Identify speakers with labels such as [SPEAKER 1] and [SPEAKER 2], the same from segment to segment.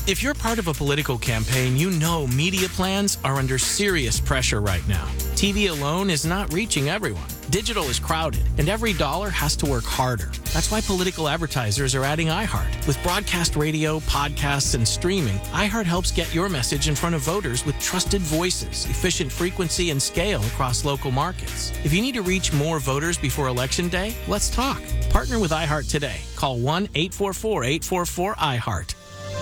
[SPEAKER 1] If you're part of a political campaign, you know media plans are under serious pressure right now. TV alone is not reaching everyone. Digital is crowded, and every dollar has to work harder. That's why political advertisers are adding iHeart. With broadcast radio, podcasts, and streaming, iHeart helps get your message in front of voters with trusted voices, efficient frequency, and scale across local markets. If you need to reach more voters before Election Day, let's talk. Partner with iHeart today. Call 1-844-844-iHeart.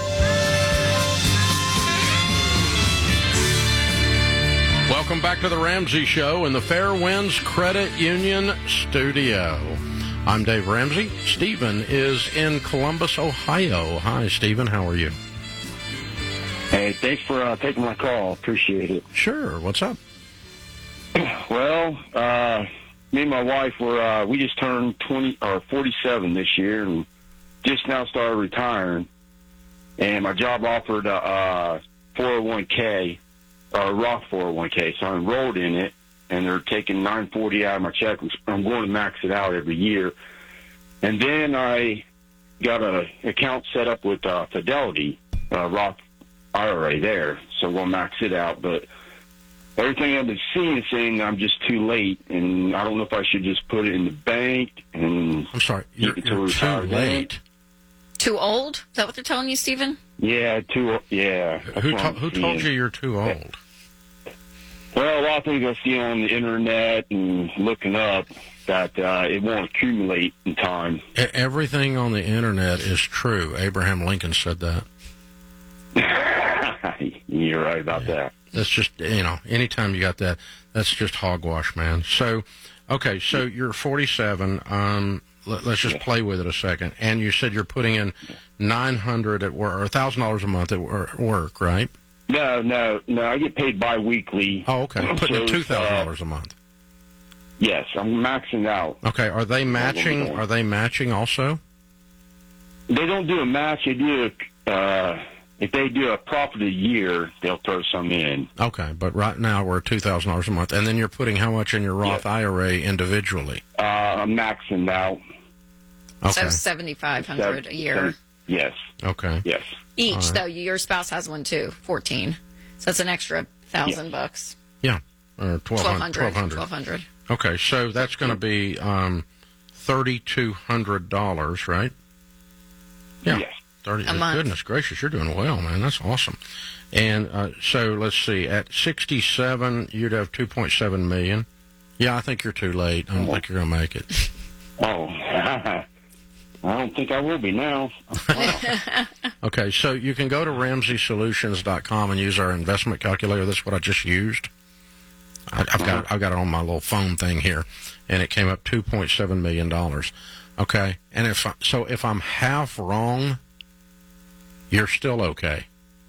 [SPEAKER 2] Welcome back to the Ramsey Show in the Fairwinds Credit Union studio. I'm Dave Ramsey. Stephen is in Columbus, Ohio. Hi, Stephen. How are you?
[SPEAKER 3] Hey, thanks for taking my call. Appreciate it.
[SPEAKER 2] Sure. What's up?
[SPEAKER 3] Well, me and my wife we just turned 47 this year, and just now started retiring. And my job offered a 401k. Roth 401k, so I enrolled in it, and they're taking $940 out of my check. I'm going to max it out every year. And then I got an account set up with Fidelity, Roth IRA there, so I'm going to max it out. But everything I've been seeing is saying I'm just too late, and I don't know if I should just put it in the bank. And
[SPEAKER 2] I'm sorry, you're too late.
[SPEAKER 4] Too old? Is that what they're telling you, Stephen?
[SPEAKER 3] Yeah, yeah.
[SPEAKER 2] Who told you you're too old?
[SPEAKER 3] Well, a lot of things I see on the internet and looking up that it won't accumulate in time.
[SPEAKER 2] Everything on the internet is true. Abraham Lincoln said that.
[SPEAKER 3] You're right about that.
[SPEAKER 2] That's just, anytime you got that, that's just hogwash, man. So, okay, so you're 47. Let's just play with it a second. And you said you're putting in $900 at work, or $1,000 a month at work, right?
[SPEAKER 3] No. I get paid bi-weekly.
[SPEAKER 2] Oh, okay. Putting in $2,000 a month.
[SPEAKER 3] Yes, I'm maxing out.
[SPEAKER 2] Okay. Are they matching? Are they matching also?
[SPEAKER 3] They don't do a match. They do if they do a profit a year, they'll throw some in.
[SPEAKER 2] Okay, but right now we're at $2,000 a month, and then you're putting how much in your Roth IRA individually?
[SPEAKER 3] I'm maxing out.
[SPEAKER 2] Okay.
[SPEAKER 4] So $7,500 a year.
[SPEAKER 3] Yes.
[SPEAKER 2] Okay.
[SPEAKER 3] Yes.
[SPEAKER 4] Each,
[SPEAKER 2] right.
[SPEAKER 4] though. Your spouse has one too. 14. So that's an extra $1,000.
[SPEAKER 2] Yeah. Or $1,200. Okay, so that's going to be $3,200, right? Yeah.
[SPEAKER 3] Yes.
[SPEAKER 2] 30.
[SPEAKER 4] A month.
[SPEAKER 2] Goodness gracious, you're doing well, man. That's awesome. And so let's see. At 67, you'd have $2.7 million. Yeah, I think you're too late. I don't think you're going to make it.
[SPEAKER 3] Oh, I don't think I will be now.
[SPEAKER 2] Okay, so you can go to RamseySolutions.com and use our investment calculator. That's what I just used. I've got it on my little phone thing here, and it came up $2.7 million. Okay, and if I'm half wrong, you're still okay.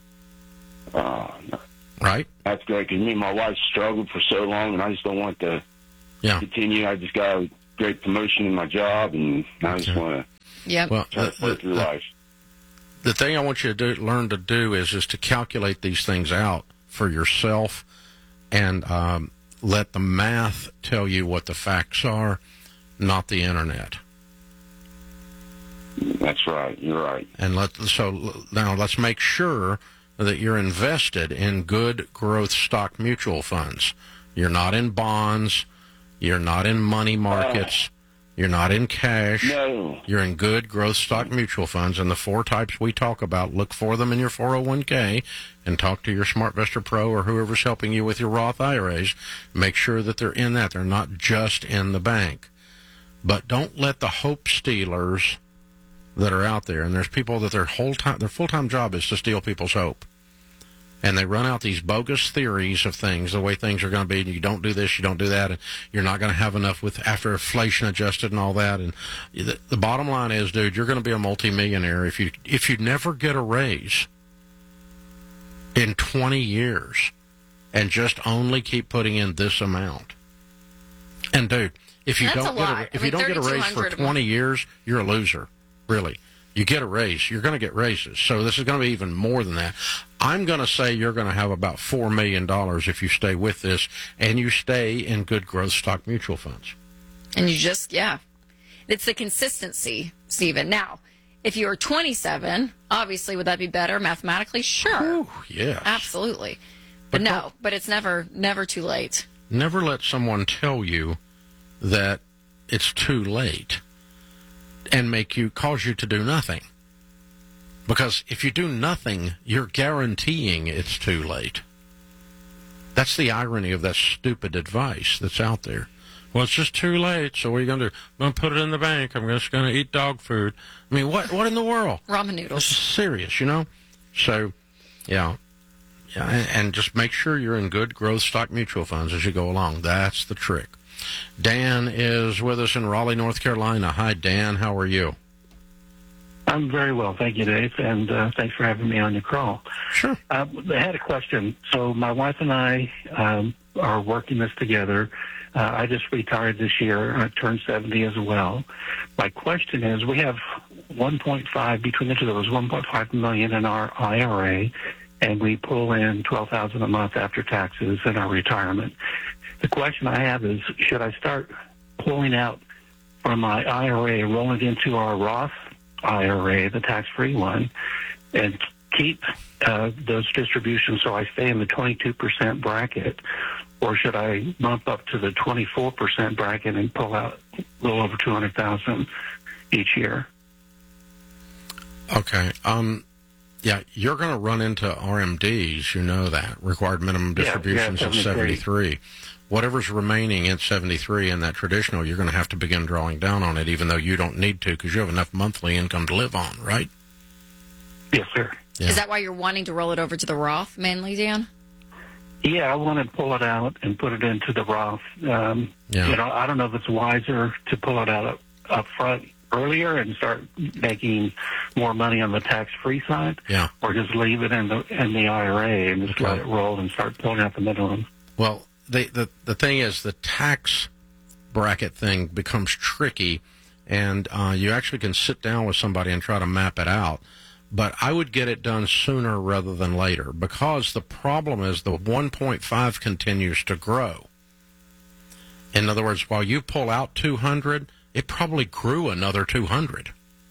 [SPEAKER 2] Right?
[SPEAKER 3] That's great, because me and my wife struggled for so long, and I just don't want to continue. I just got a great promotion in my job, and I just want to work through life.
[SPEAKER 2] The thing I want you to learn to do is to calculate these things out for yourself, and let the math tell you what the facts are, not the internet.
[SPEAKER 3] That's right. You're right.
[SPEAKER 2] And now let's make sure that you're invested in good growth stock mutual funds. You're not in bonds. You're not in money markets. You're not in cash.
[SPEAKER 3] No.
[SPEAKER 2] You're in good growth stock mutual funds. And the 4 types we talk about, look for them in your 401k and talk to your SmartVestor Pro or whoever's helping you with your Roth IRAs. Make sure that they're in that. They're not just in the bank. But don't let the hope stealers that are out there, and there's people that their full-time job is to steal people's hope. And they run out these bogus theories of things, the way things are going to be, and you don't do this, you don't do that, and you're not going to have enough after inflation adjusted and all that. And the bottom line is, dude, you're going to be a multimillionaire if you never get a raise in 20 years and just only keep putting in this amount. And dude, if you don't get a raise for 20 years, you're a loser. Really. You get a raise. You're going to get raises. So this is going to be even more than that. I'm going to say you're going to have about $4 million if you stay with this and you stay in good growth stock mutual funds.
[SPEAKER 4] And you just, it's the consistency, Stephen. Now, if you were 27, obviously, would that be better mathematically? Sure.
[SPEAKER 2] Ooh, yes.
[SPEAKER 4] Absolutely. But no, but it's never too late.
[SPEAKER 2] Never let someone tell you that it's too late and cause you to do nothing. Because if you do nothing, you're guaranteeing it's too late. That's the irony of that stupid advice that's out there. Well, it's just too late, so what are you going to do? I'm going to put it in the bank. I'm just going to eat dog food. I mean, what in the world?
[SPEAKER 4] Ramen noodles.
[SPEAKER 2] This is serious, So, yeah, and just make sure you're in good growth stock mutual funds as you go along. That's the trick. Dan is with us in Raleigh, North Carolina. Hi, Dan. How are you?
[SPEAKER 5] I'm very well, thank you, Dave, and thanks for having me on your call.
[SPEAKER 2] Sure.
[SPEAKER 5] I had a question. So my wife and I are working this together. I just retired this year. I turned 70 as well. My question is, we have 1.5 between the two of us, 1.5 million in our IRA, and we pull in $12,000 a month after taxes in our retirement. The question I have is, should I start pulling out from my IRA, rolling it into our Roth IRA, the tax-free one, and keep those distributions so I stay in the 22% bracket, or should I bump up to the 24% bracket and pull out a little over $200,000 each year?
[SPEAKER 2] Okay. Yeah, you're going to run into RMDs, you know that, required minimum distributions of 73. Whatever's remaining at 73 in that traditional, you're going to have to begin drawing down on it, even though you don't need to, because you have enough monthly income to live on, right?
[SPEAKER 5] Yes, sir.
[SPEAKER 2] Yeah.
[SPEAKER 4] Is that why you're wanting to roll it over to the Roth mainly, Dan?
[SPEAKER 5] Yeah, I want to pull it out and put it into the Roth. I don't know if it's wiser to pull it out up front earlier and start making more money on the tax-free side, or just leave it in the IRA and just let it roll and start pulling out the minimum.
[SPEAKER 2] Well, the thing is, the tax bracket thing becomes tricky, and you actually can sit down with somebody and try to map it out. But I would get it done sooner rather than later, because the problem is the 1.5 continues to grow. In other words, while you pull out 200, it probably grew another 200.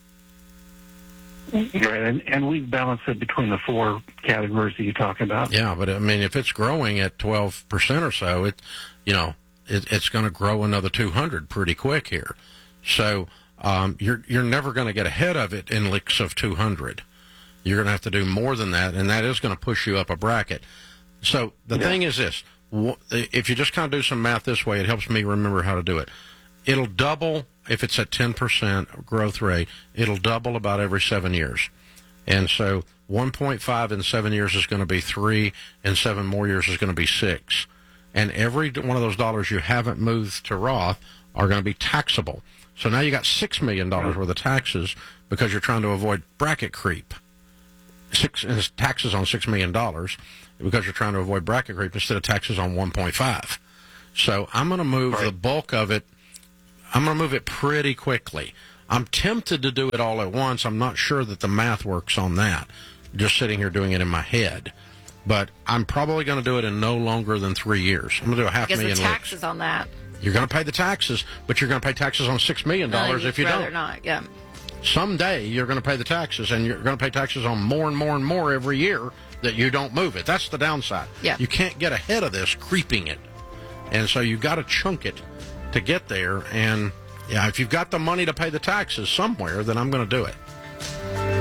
[SPEAKER 5] Right, and we've balanced it between the four categories that you talk about.
[SPEAKER 2] Yeah, but I mean, if it's growing at 12% or so, it's going to grow another 200 pretty quick here. So you're never going to get ahead of it in licks of 200. You're going to have to do more than that, and that is going to push you up a bracket. So the thing is this: if you just kind of do some math this way, it helps me remember how to do it. It'll double if it's at 10% growth rate. It'll double about every 7 years. And so 1.5 in 7 years is going to be 3, and 7 more years is going to be 6. And every one of those dollars you haven't moved to Roth are going to be taxable. So now you got $6 million worth of taxes because you're trying to avoid bracket creep. Taxes on $6 million because you're trying to avoid bracket creep instead of taxes on 1.5. So I'm going to move the bulk of it. I'm going to move it pretty quickly. I'm tempted to do it all at once. I'm not sure that the math works on that, just sitting here doing it in my head. But I'm probably going to do it in no longer than 3 years. I'm going to do a $500,000.
[SPEAKER 4] Because the taxes on that.
[SPEAKER 2] You're going to pay the taxes, but you're going to pay taxes on $6 million if you don't.
[SPEAKER 4] Not, yeah.
[SPEAKER 2] Someday you're going to pay the taxes, and you're going to pay taxes on more and more and more every year that you don't move it. That's the downside.
[SPEAKER 4] Yeah.
[SPEAKER 2] You can't get ahead of this creeping it. And so you've got to chunk it to get there. And, yeah, if you've got the money to pay the taxes somewhere, then I'm going to do it.